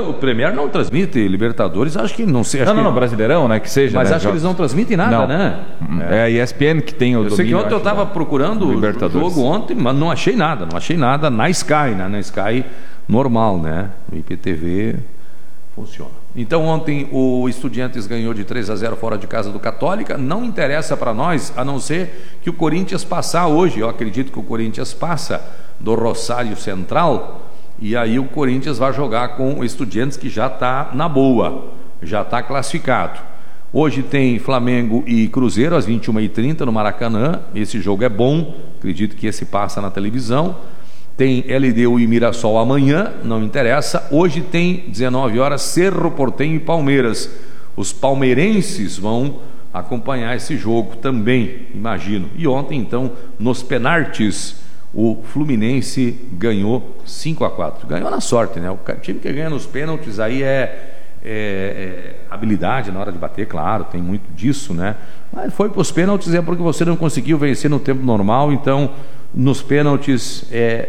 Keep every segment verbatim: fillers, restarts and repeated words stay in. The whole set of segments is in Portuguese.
o Premier não transmite Libertadores, acho que não sei. Acho não, não, que... no Brasileirão, né? Que seja. Mas né, acho jogos... que eles não transmitem nada, não. né? É. é a E S P N que tem o Eu sei que ontem eu estava procurando o jogo ontem, mas não achei nada, não achei nada na Sky, né? Na Sky normal, né? O I P T V funciona. Então ontem o Estudiantes ganhou de três a zero fora de casa do Católica. Não interessa para nós, a não ser que o Corinthians passar hoje. Eu acredito que o Corinthians passa do Rosário Central, e aí o Corinthians vai jogar com o Estudiantes, que já está na boa, já está classificado. Hoje tem Flamengo e Cruzeiro às vinte e uma e trinta no Maracanã. Esse jogo é bom, acredito que esse passa na televisão. Tem L D U e Mirassol amanhã, não interessa. Hoje tem dezenove horas Cerro Porteño e Palmeiras. Os palmeirenses vão acompanhar esse jogo também, imagino. E ontem, então, nos penaltis, o Fluminense ganhou cinco a quatro. Ganhou na sorte, né? O time que ganha nos pênaltis aí é, é, é habilidade na hora de bater, claro, tem muito disso, né? Mas foi para os pênaltis é porque você não conseguiu vencer no tempo normal, então nos pênaltis é,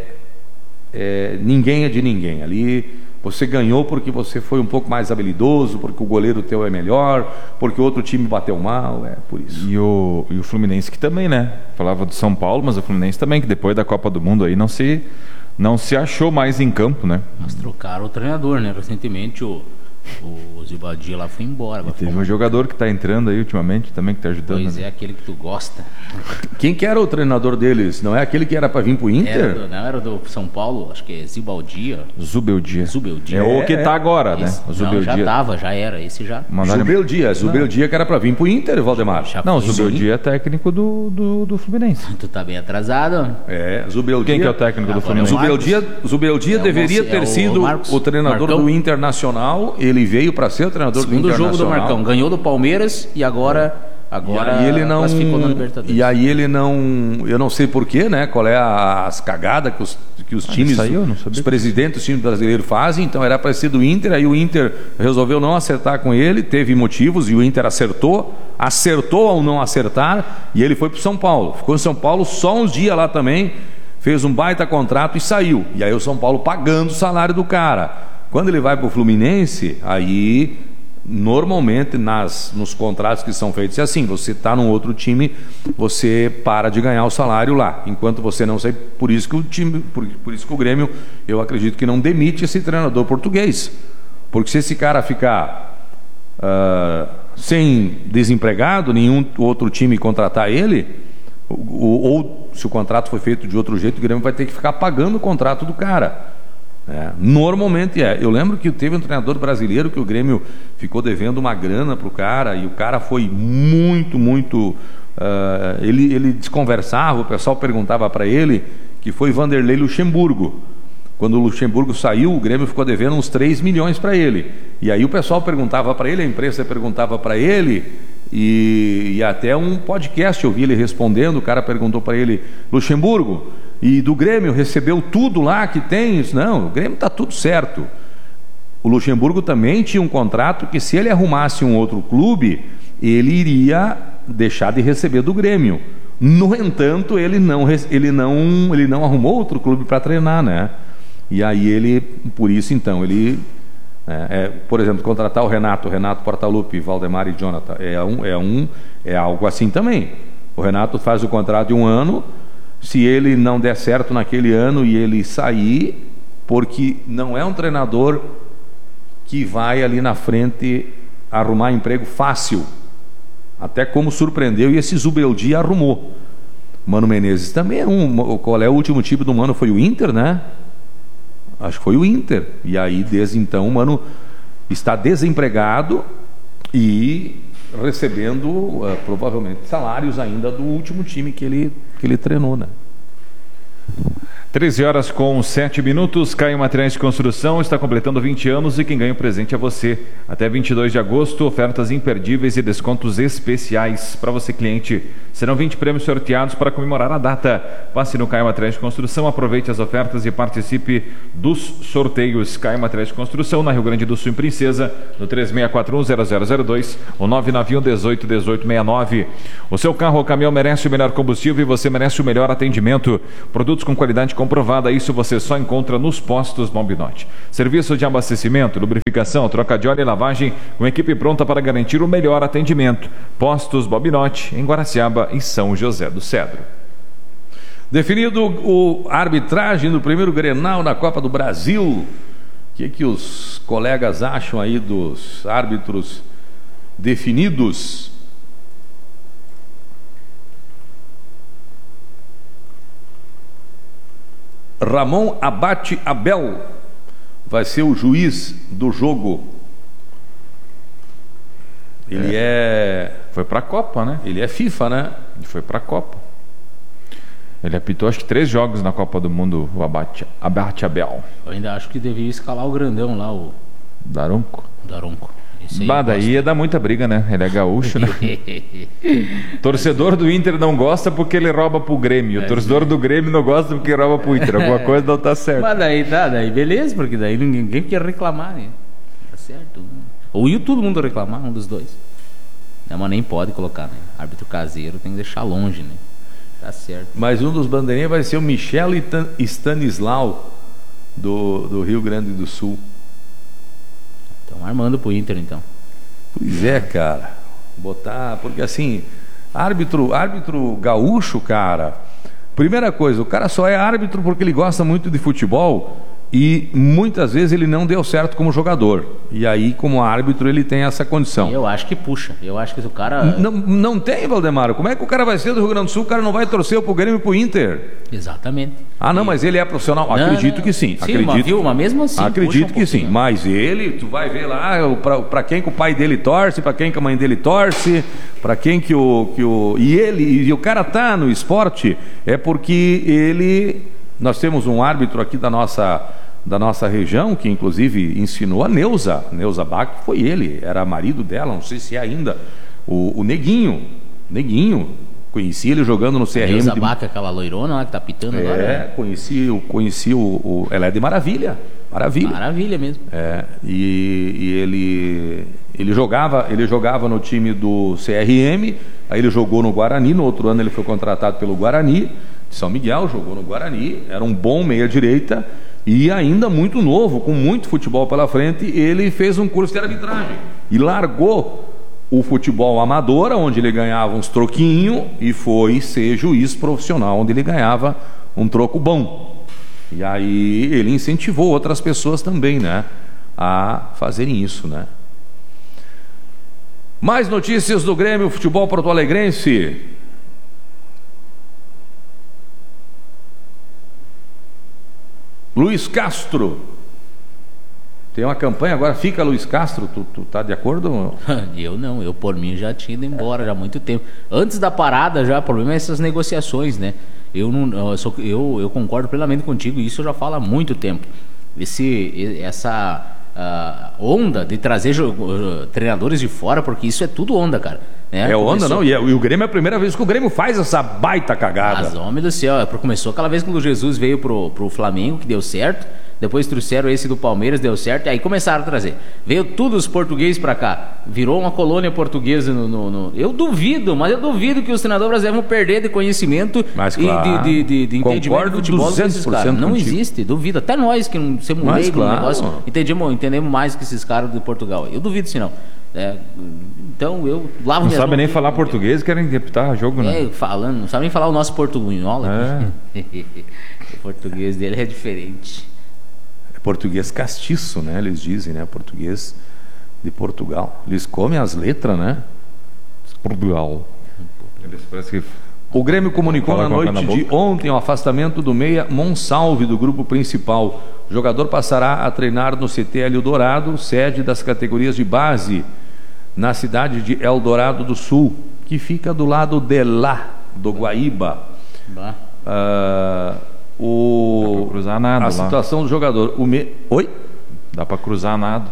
é, ninguém é de ninguém. Ali você ganhou porque você foi um pouco mais habilidoso, porque o goleiro teu é melhor, porque o outro time bateu mal, é por isso. E o, e o Fluminense que também, né? Falava do São Paulo, mas o Fluminense também, que depois da Copa do Mundo aí não se, não se achou mais em campo, né? Mas trocaram o treinador, né? Recentemente o O Zibaldi lá foi embora. Teve um jogador que está entrando aí ultimamente também, que está ajudando. Pois é, aquele que tu gosta. Quem que era o treinador deles? Não é aquele que era para vir pro Inter? Era do, não, era do São Paulo, acho que é Zibaldi. Zubeldia. Zubeldia. É o que está agora, esse, né? O não, já tava, já era, esse já. Zubeldia, Zubeldia que era para vir pro Inter, Valdemar. Já não, o Zubeldia é técnico do, do, do Fluminense. Tu tá bem atrasado. É, Zubeldia. Quem que é o técnico do Fluminense? Zubeldia, Zubeldia é deveria ter é o sido Marcos, o treinador Marcão. do Internacional. Ele veio para ser o treinador Segundo do Internacional. Jogo do Marcão, ganhou do Palmeiras e agora, agora e aí ele não, classificou na Libertadores. E aí ele não, eu não sei porquê, né? Qual é a, as cagadas que os, que os ah, times, saiu, os presidentes dos times brasileiros fazem. Então era para ser do Inter, aí o Inter resolveu não acertar com ele, teve motivos e o Inter acertou, acertou ao não acertar e ele foi para São Paulo. Ficou em São Paulo só uns dias lá também, fez um baita contrato e saiu. E aí o São Paulo pagando o salário do cara. Quando ele vai para o Fluminense, aí normalmente nas, nos contratos que são feitos é assim, você está num outro time, você para de ganhar o salário lá, enquanto você não sai. Por isso que o time, por, por isso que o Grêmio, eu acredito que não demite esse treinador português, porque se esse cara ficar uh, sem desempregado, nenhum outro time contratar ele, ou, ou se o contrato foi feito de outro jeito, o Grêmio vai ter que ficar pagando o contrato do cara. É, normalmente é. Eu lembro que teve um treinador brasileiro que o Grêmio ficou devendo uma grana pro cara e o cara foi muito, muito uh, ele, ele desconversava, o pessoal perguntava para ele, que foi Vanderlei Luxemburgo. Quando o Luxemburgo saiu, o Grêmio ficou devendo uns três milhões para ele. E aí o pessoal perguntava para ele, a imprensa perguntava para ele, e, e até um podcast eu vi ele respondendo, o cara perguntou para ele: Luxemburgo, e do Grêmio recebeu tudo lá que tem? Não, o Grêmio está tudo certo. O Luxemburgo também tinha um contrato que, se ele arrumasse um outro clube, ele iria deixar de receber do Grêmio. No entanto, ele não, ele não, ele não arrumou outro clube para treinar, né? E aí ele, por isso então, ele, é, é, por exemplo, contratar o Renato, Renato Portaluppi, Valdemar e Jonathan, é, um, é, um, é algo assim também. O Renato faz o contrato de um ano. Se ele não der certo naquele ano e ele sair, porque não é um treinador que vai ali na frente arrumar emprego fácil, até como surpreendeu, e esse Zubeldia arrumou. Mano Menezes também é um. Qual é o último time do Mano? Foi o Inter, né? Acho que foi o Inter. E aí desde então o Mano está desempregado e recebendo uh, provavelmente salários ainda do último time que ele, que ele treinou, né? treze horas com sete minutos. Caio Materiais de Construção está completando vinte anos e quem ganha o presente é você. Até vinte e dois de agosto, ofertas imperdíveis e descontos especiais para você, cliente. Serão vinte prêmios sorteados para comemorar a data. Passe no Caio Materiais de Construção, aproveite as ofertas e participe dos sorteios. Caio Materiais de Construção, na Rio Grande do Sul, em Princesa, no três seis quatro um zero zero zero dois ou nove nove um um oito um oito seis nove. O seu carro ou caminhão merece o melhor combustível e você merece o melhor atendimento. Produtos com qualidade comprovada, isso você só encontra nos postos Malbinotti. Serviço de abastecimento, lubrificação, troca de óleo e lavagem com equipe pronta para garantir o melhor atendimento. Postos Malbinotti, em Guaraciaba e São José do Cedro. Definido o arbitragem do primeiro Grenal na Copa do Brasil, o que, que os colegas acham aí dos árbitros definidos? Ramon Abate Abel vai ser o juiz do jogo. Ele é... é... Foi pra Copa, né? Ele é FIFA, né? Ele foi pra Copa. Ele apitou acho que três jogos na Copa do Mundo, o Abate, Abate Abel. Eu ainda acho que devia escalar o grandão lá, o... Daronco? Daronco. Bah, daí ia dar muita briga, né? Ele é gaúcho, né? Torcedor do Inter não gosta porque ele rouba pro Grêmio. O torcedor do Grêmio não gosta porque rouba pro Inter. Alguma coisa não tá certo. Mas daí tá, daí beleza, porque daí ninguém quer reclamar, né? Tá certo. Ou ia todo mundo reclamar, um dos dois. Não, mas nem pode colocar, né? Árbitro caseiro tem que deixar longe, né? Tá certo. Mas um dos bandeirinhas vai ser o Michel Stanislau, do, do Rio Grande do Sul. Estão armando pro Inter, então. Pois é, cara. Botar... Porque assim, árbitro, árbitro gaúcho, cara... Primeira coisa, o cara só é árbitro porque ele gosta muito de futebol e muitas vezes ele não deu certo como jogador. E aí, como árbitro, ele tem essa condição. Eu acho que puxa. Eu acho que se o cara... Não, não tem, Valdemar. Como é que o cara vai ser do Rio Grande do Sul, o cara não vai torcer pro Grêmio e pro Inter? Exatamente. Ah, não, e... mas ele é profissional. Não, acredito não. que sim. Sim, acredito. Mas, viu, mas mesmo assim... Acredito um que sim. Mas ele, tu vai ver lá para quem que o pai dele torce, para quem que a mãe dele torce, para quem que o, que o... E ele, e o cara tá no esporte, é porque ele... Nós temos um árbitro aqui da nossa... da nossa região, que inclusive ensinou a Neuza, Neuza Bach, foi ele, era marido dela, não sei se é ainda, o, o Neguinho, Neguinho, conheci ele jogando no C R M. Neuza de... Bach, aquela loirona lá que tá pitando é, agora. É, conheci, conheci o, o... Ela é de Maravilha, Maravilha. Maravilha mesmo. É, e, e ele, ele, jogava, ele jogava no time do C R M, aí ele jogou no Guarani, no outro ano ele foi contratado pelo Guarani, de São Miguel, jogou no Guarani, era um bom meia-direita, e ainda muito novo, com muito futebol pela frente, ele fez um curso de arbitragem e largou o futebol amador, onde ele ganhava uns troquinhos, e foi ser juiz profissional, onde ele ganhava um troco bom. E aí ele incentivou outras pessoas também, né, a fazerem isso, né? Mais notícias do Grêmio Futebol Porto-Alegrense. Luiz Castro tem uma campanha agora, fica Luiz Castro, tu, tu tá de acordo? Eu não, eu por mim já tinha ido embora já há muito tempo. Antes da parada já, o problema é essas negociações, né? Eu, não, eu, sou, eu, eu concordo plenamente contigo, isso eu já falo há muito tempo. Esse, essa uh, onda de trazer uh, treinadores de fora, porque isso é tudo onda, cara. É, é onda, começou... não, e, é, e o Grêmio é a primeira vez que o Grêmio faz essa baita cagada. Mas, homem do céu, começou aquela vez que o Jesus veio pro, pro Flamengo, que deu certo, depois trouxeram esse do Palmeiras, deu certo, e aí começaram a trazer. Veio tudo os portugueses pra cá, virou uma colônia portuguesa no, no, no... Eu duvido, mas eu duvido que os treinadores brasileiros vão perder de conhecimento mas, claro, e de, de, de, de entendimento do futebol desses caras. Não contigo. Existe, duvido. Até nós que não somos leigos no negócio, entendemos, entendemos mais que esses caras de Portugal. Eu duvido se não. É, então eu lavo não sabe nem falar português, querem interpretar jogo, né? É, falando, não sabe nem falar o nosso portunhola. É. O português dele é diferente. É português castiço, né? Eles dizem, né? Português de Portugal. Eles comem as letras, né? Portugal. Eles parece que... O Grêmio comunicou na noite na de ontem o afastamento do meia Monsalve do grupo principal. O jogador passará a treinar no C T Eldorado, sede das categorias de base, na cidade de Eldorado do Sul, que fica do lado de lá, do Guaíba. Uh, o... Dá pra cruzar nada a lá. situação do jogador. O me... Oi? Dá para cruzar nada.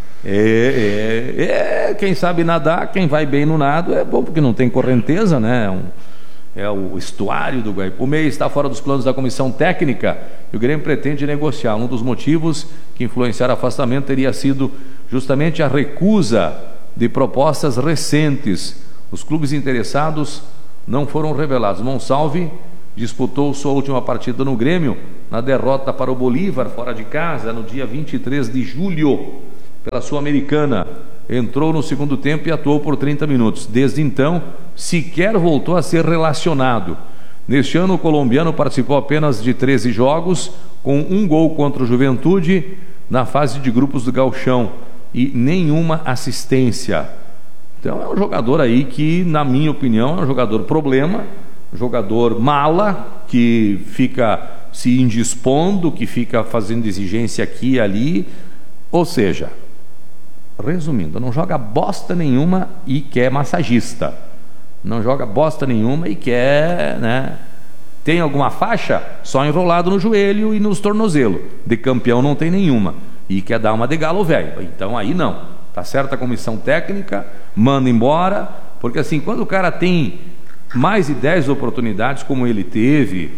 É, é, é, quem sabe nadar, quem vai bem no nado é bom, porque não tem correnteza, né? É, um, é o estuário do Guaíba. O meia está fora dos planos da comissão técnica e o Grêmio pretende negociar. Um dos motivos que influenciaram o afastamento teria sido justamente a recusa de propostas recentes. Os clubes interessados não foram revelados. Monsalve disputou sua última partida no Grêmio, na derrota para o Bolívar, fora de casa, no dia vinte e três de julho, pela Sul-Americana. Entrou no segundo tempo e atuou por trinta minutos. Desde então, sequer voltou a ser relacionado. Neste ano, o colombiano participou apenas de treze jogos, com um gol contra o Juventude na fase de grupos do Gauchão e nenhuma assistência. Então é um jogador aí que, na minha opinião, é um jogador problema, jogador mala, que fica se indispondo, que fica fazendo exigência aqui e ali. Ou seja, resumindo, não joga bosta nenhuma e quer massagista. Não joga bosta nenhuma e quer, né? Tem alguma faixa? Só enrolado no joelho e nos tornozelos. De campeão não tem nenhuma. E quer dar uma de galo velho. Então aí não. Tá certa a comissão técnica, manda embora. Porque assim, quando o cara tem mais de dez oportunidades como ele teve,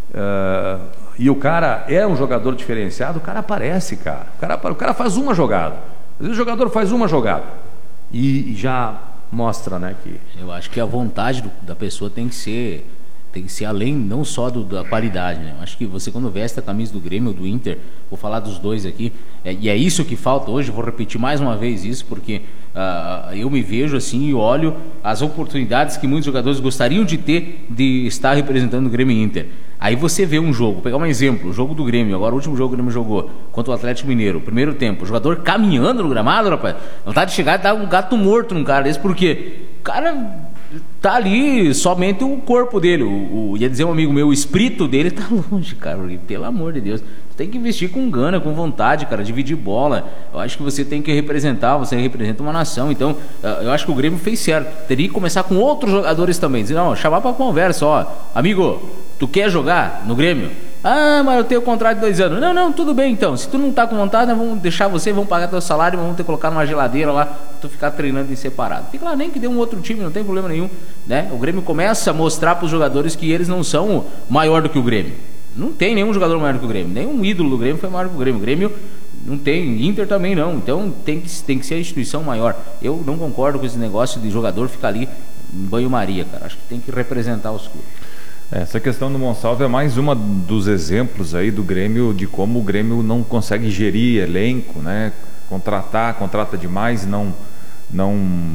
uh, e o cara é um jogador diferenciado, o cara aparece, cara. O cara, o cara faz uma jogada. Às vezes o jogador faz uma jogada e, e já mostra, né, que... Eu acho que a vontade do, da pessoa tem que ser, tem que ser além, não só do, da qualidade, né? Eu acho que você, quando veste a camisa do Grêmio ou do Inter, vou falar dos dois aqui, é, e é isso que falta hoje, vou repetir mais uma vez isso, porque uh, eu me vejo assim e olho as oportunidades que muitos jogadores gostariam de ter de estar representando o Grêmio e Inter. Aí você vê um jogo, vou pegar um exemplo, o jogo do Grêmio, agora o último jogo que o Grêmio jogou contra o Atlético Mineiro, primeiro tempo, o jogador caminhando no gramado, rapaz, vontade de chegar e dar um gato morto num cara desse, porque o cara tá ali somente o corpo dele, o, o, ia dizer um amigo meu, o espírito dele tá longe, cara, pelo amor de Deus. Tem que investir com gana, com vontade, cara, dividir bola. Eu acho que você tem que representar, você representa uma nação. Então, eu acho que o Grêmio fez certo. Teria que começar com outros jogadores também. Dizer, não, chamar pra conversa, ó. Amigo, tu quer jogar no Grêmio? Ah, mas eu tenho contrato de dois anos. Não, não, tudo bem então. Se tu não tá com vontade, nós vamos deixar você, vamos pagar teu salário, vamos ter que colocar numa geladeira lá, pra tu ficar treinando em separado. Fica lá, nem que dê um outro time, não tem problema nenhum, né? O Grêmio começa a mostrar pros jogadores que eles não são maior do que o Grêmio. Não tem nenhum jogador maior do que o Grêmio. Nenhum ídolo do Grêmio foi maior do que o Grêmio. O Grêmio não tem, Inter também não. Então tem que, tem que ser a instituição maior. Eu não concordo com esse negócio de jogador ficar ali em banho-maria, cara. Acho que tem que representar os clubes. Essa questão do Monsalve é mais uma dos exemplos aí do Grêmio, de como o Grêmio não consegue gerir elenco, né? Contratar, contrata demais, não... não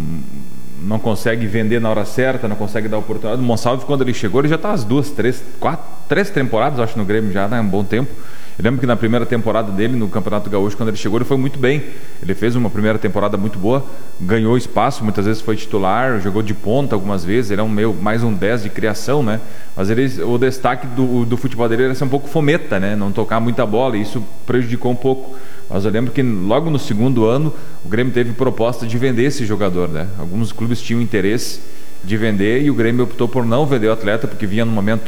não consegue vender na hora certa, não consegue dar oportunidade. O Monsalve, quando ele chegou, ele já está as duas, três, quatro, três temporadas, acho, no Grêmio já, né? Um bom tempo. Eu lembro que na primeira temporada dele, no Campeonato Gaúcho, quando ele chegou, ele foi muito bem. Ele fez uma primeira temporada muito boa, ganhou espaço, muitas vezes foi titular, jogou de ponta algumas vezes, ele é um meio, mais um dez de criação, né? Mas ele, o destaque do, do futebol dele era ser um pouco fometa, né? Não tocar muita bola, e isso prejudicou um pouco. Mas eu lembro que logo no segundo ano o Grêmio teve proposta de vender esse jogador, né? Alguns clubes tinham interesse de vender e o Grêmio optou por não vender o atleta porque vinha num momento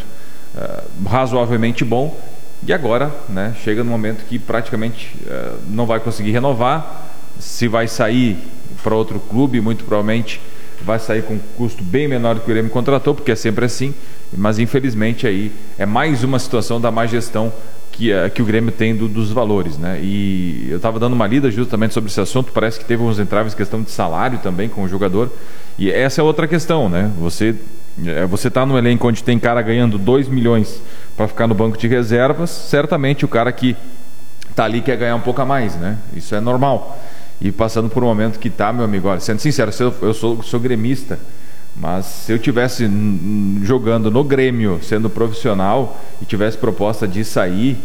uh, razoavelmente bom, e agora, né, chega num momento que praticamente uh, não vai conseguir renovar. Se vai sair para outro clube, muito provavelmente vai sair com um custo bem menor do que o Grêmio contratou, porque é sempre assim. Mas infelizmente aí é mais uma situação da má gestão Que, que o Grêmio tem do, dos valores, né? E eu estava dando uma lida justamente sobre esse assunto. Parece que teve uns entraves, questão de salário também com o jogador, e essa é outra questão, né? Você você está no elenco onde tem cara ganhando dois milhões para ficar no banco de reservas, certamente o cara que está ali quer ganhar um pouco a mais, né? Isso é normal. E passando por um momento que tá, meu amigo, olha, sendo sincero, eu sou, sou gremista, mas se eu tivesse jogando no Grêmio, sendo profissional, e tivesse proposta de sair,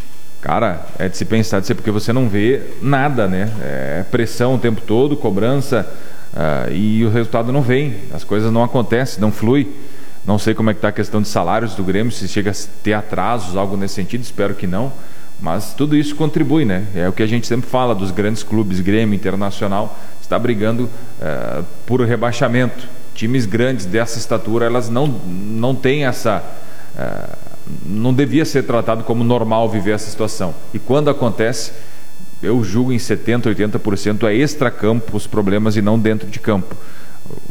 cara, é de se pensar, de ser, porque você não vê nada, né? É pressão o tempo todo, cobrança, uh, e o resultado não vem, as coisas não acontecem, não flui. Não sei como é que está a questão de salários do Grêmio, se chega a ter atrasos, algo nesse sentido, espero que não. Mas tudo isso contribui, né? É o que a gente sempre fala dos grandes clubes, Grêmio, Internacional, está brigando uh, por rebaixamento. Times grandes dessa estatura, elas não, não têm essa... Uh, não devia ser tratado como normal viver essa situação. E quando acontece, eu julgo em setenta por cento, oitenta por cento é extra-campo os problemas e não dentro de campo.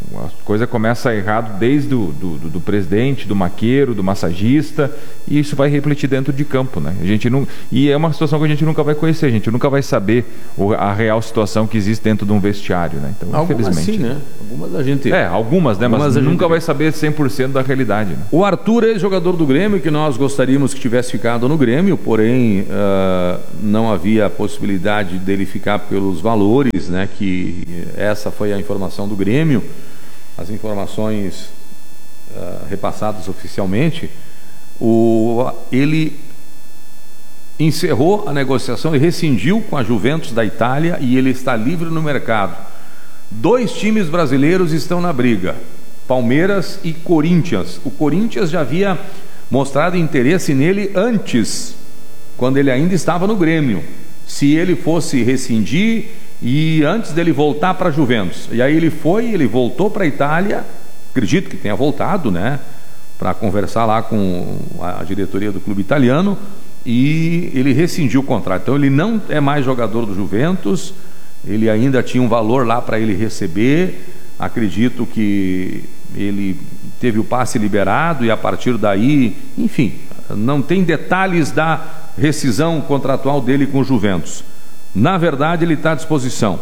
coisa começa errado desde o do, do, do presidente, do maqueiro, do massagista, e isso vai refletir dentro de campo, né? A gente não, e é uma situação que a gente nunca vai conhecer, a gente nunca vai saber o, a real situação que existe dentro de um vestiário, né? Então, algumas infelizmente, sim, né? Algumas a gente... É, algumas, né? Algumas Mas nunca gente... vai saber cem por cento da realidade, né? O Arthur é jogador do Grêmio, que nós gostaríamos que tivesse ficado no Grêmio, porém uh, não havia a possibilidade dele ficar pelos valores, né? Que essa foi a informação do Grêmio, as informações uh, repassadas oficialmente. O, ele encerrou a negociação e rescindiu com a Juventus da Itália e ele está livre no mercado. Dois times brasileiros estão na briga, Palmeiras e Corinthians. O Corinthians já havia mostrado interesse nele antes, quando ele ainda estava no Grêmio, se ele fosse rescindir e antes dele voltar para a Juventus. E aí ele foi, ele voltou para a Itália, acredito que tenha voltado, né, para conversar lá com a diretoria do clube italiano, e ele rescindiu o contrato. Então ele não é mais jogador do Juventus, ele ainda tinha um valor lá para ele receber. Acredito que ele teve o passe liberado e a partir daí, enfim, não tem detalhes da rescisão contratual dele com o Juventus. Na verdade, ele está à disposição.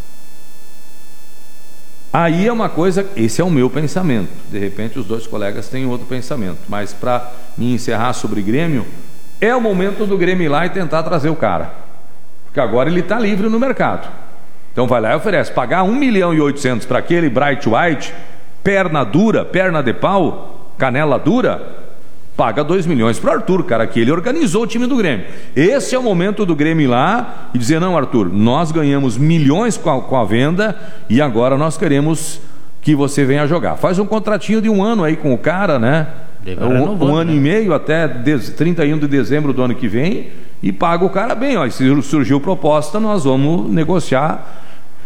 Aí é uma coisa, esse é o meu pensamento. De repente os dois colegas têm outro pensamento, mas para me encerrar sobre Grêmio, é o momento do Grêmio ir lá e tentar trazer o cara, porque agora ele está livre no mercado. Então vai lá e oferece, pagar um milhão e oitocentos para aquele Bright White, perna dura, perna de pau, canela dura, paga dois milhões para o Arthur, cara, que ele organizou o time do Grêmio. Esse é o momento do Grêmio ir lá e dizer, não, Arthur, nós ganhamos milhões com a, com a venda e agora nós queremos que você venha jogar. Faz um contratinho de um ano aí com o cara, né? Um, um ano né? e meio até trinta e um de dezembro do ano que vem e paga o cara bem, ó. E se surgiu proposta, nós vamos negociar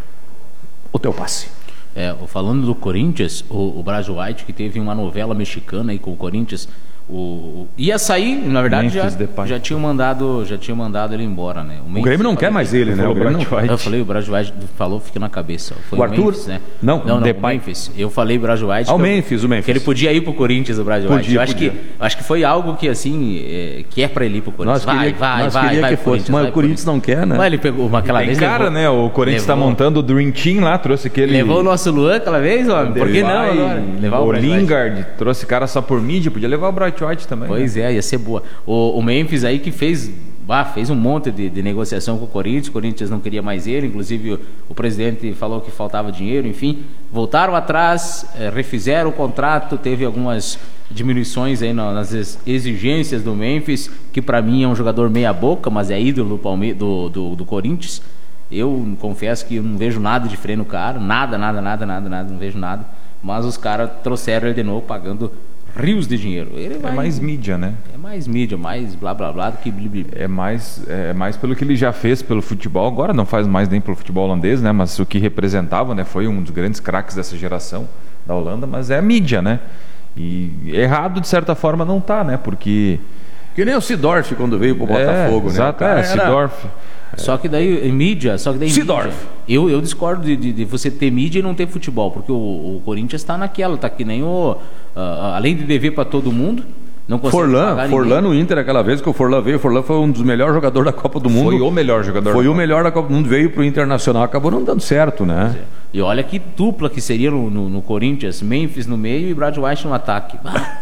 o teu passe. É, falando do Corinthians, o, o Braz White, que teve uma novela mexicana aí com o Corinthians, o, o, ia sair, na verdade já, já tinham mandado, já tinha mandado ele embora, né? O, o Grêmio não quer mais ele, né? O Grêmio não... Eu falei, o Braz White falou, fica na cabeça. Foi o, o Arthur? Memphis, né? Não, não, não o Memphis. Eu falei Braz White. Ah, o Memphis, o Memphis. Que ele podia ir pro Corinthians, o Braz White. Podia, eu acho podia. que, acho que foi algo que assim, é, que é pra ele ir pro Corinthians. Nós vai, queria, vai, nós vai, queria vai, que fosse, mas o Corinthians não quer, né? Mas ele pegou uma aquela Tem vez. cara, levou, né? O Corinthians está montando o Dream Team lá, trouxe aquele. Levou o nosso Luan aquela vez, ó. Por que não agora? Levar o, o Lingard, trouxe cara só por mídia, podia levar o Bright White também. Pois né? é, ia ser boa. O, o Memphis aí que fez, ah, fez um monte de, de negociação com o Corinthians, o Corinthians não queria mais ele, inclusive o, o presidente falou que faltava dinheiro, enfim, voltaram atrás, é, refizeram o contrato, teve algumas diminuições aí nas exigências do Memphis, que para mim é um jogador meia boca, mas é ídolo do, Palme do, do, do Corinthians. Eu confesso que eu não vejo nada de freio no cara, nada, nada, nada, nada, nada, não vejo nada, mas os caras trouxeram ele de novo pagando rios de dinheiro. Ele vai, é mais mídia, né? É mais mídia, mais blá blá blá do que blá, blá. É mais, é mais pelo que ele já fez pelo futebol. Agora não faz mais nem pelo futebol holandês, né? Mas o que representava, né? Foi um dos grandes craques dessa geração da Holanda, mas é mídia, né? E errado de certa forma não tá, né? Porque que nem o Sidorf quando veio pro Botafogo, é, né? Exato, é, Sidorf. Só que daí, em mídia, só que daí Sidorf. Mídia, eu, eu discordo de, de, de você ter mídia e não ter futebol, porque o, o Corinthians está naquela, tá que nem o... Uh, além de dever para todo mundo, não consegue Forlan, pagar Forlan no Inter, aquela vez que o Forlan veio, o Forlan foi um dos melhores jogadores da Copa do Mundo. Foi o melhor jogador. Foi o melhor da Copa do Mundo, veio pro Internacional, acabou não dando certo, né? É. E olha que dupla que seria no, no, no Corinthians, Memphis no meio e Brad White no ataque.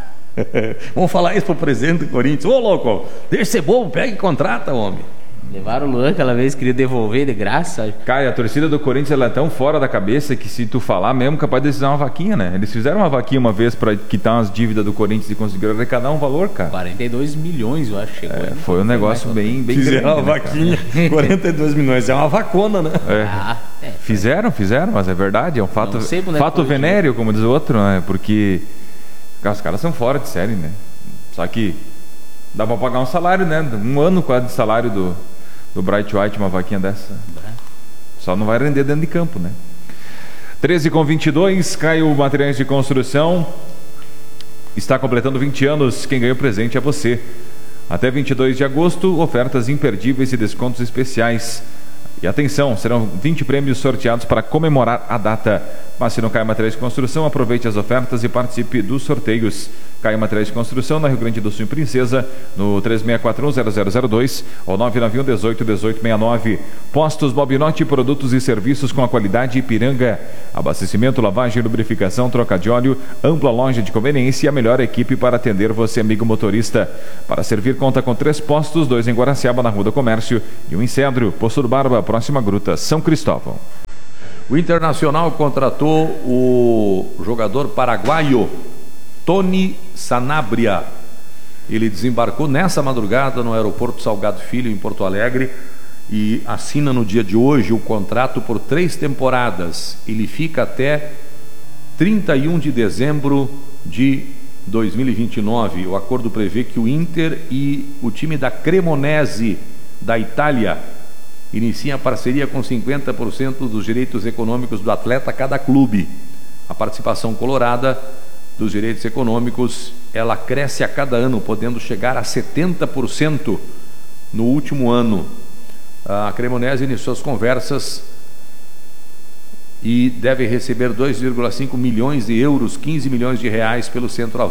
Vamos falar isso pro presidente do Corinthians. Ô, louco, deixa de ser bobo, pega e contrata, homem. Levaram o Luan aquela vez, queria devolver de graça. Cara, a torcida do Corinthians ela é tão fora da cabeça que se tu falar mesmo, capaz de fazer uma vaquinha, né? Eles fizeram uma vaquinha uma vez pra quitar umas dívidas do Corinthians e conseguiram arrecadar um valor, cara. quarenta e dois milhões, eu acho que chegou. É, foi um negócio bem, bem fizeram grande. Fizeram uma vaquinha, né, quarenta e dois milhões, é uma vacona, né? É. Ah, é, fizeram, fizeram, mas é verdade, é um fato, fato foi, venéreo, como diz o outro, né? Porque os caras são fora de série, né? Só que dá pra pagar um salário, né? Um ano quase de salário do... do Bright White, uma vaquinha dessa. Só não vai render dentro de campo, né? treze com vinte e dois, Caio Materiais de Construção está completando vinte anos. Quem ganhou presente é você. Até vinte e dois de agosto, ofertas imperdíveis e descontos especiais. E atenção, serão vinte prêmios sorteados para comemorar a data. Passe no Caio Materiais de Construção, aproveite as ofertas e participe dos sorteios. Caio Materiais de Construção, na Rio Grande do Sul, em Princesa, no três seis quatro um zero zero zero dois ou nove nove um um oito um oito seis nove. Postos Bobinotti, produtos e serviços com a qualidade Ipiranga. Abastecimento, lavagem, lubrificação, troca de óleo, ampla loja de conveniência e a melhor equipe para atender você, amigo motorista. Para servir, conta com três postos, dois em Guaraciaba, na Rua do Comércio, e um em Cedro, Poço do Barba, próxima Gruta, São Cristóvão. O Internacional contratou o jogador paraguaio Tony Sanabria. Ele desembarcou nessa madrugada no aeroporto Salgado Filho, em Porto Alegre, e assina no dia de hoje o contrato por três temporadas. Ele fica até trinta e um de dezembro de dois mil e vinte e nove. O acordo prevê que o Inter e o time da Cremonese da Itália inicia a parceria com cinquenta por cento dos direitos econômicos do atleta a cada clube. A participação colorada dos direitos econômicos, ela cresce a cada ano, podendo chegar a setenta por cento no último ano. A Cremonese iniciou as conversas e deve receber dois vírgula cinco milhões de euros, quinze milhões de reais pelo centroavante.